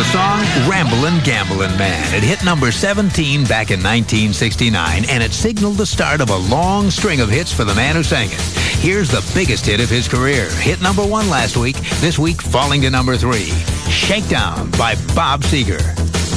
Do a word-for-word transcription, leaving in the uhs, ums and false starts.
song Ramblin' Gamblin' Man. It hit number seventeen back in nineteen sixty-nine, and it signaled the start of a long string of hits for the man who sang it. Here's the biggest hit of his career. Hit number one last week, this week falling to number three. Shakedown by Bob Seger.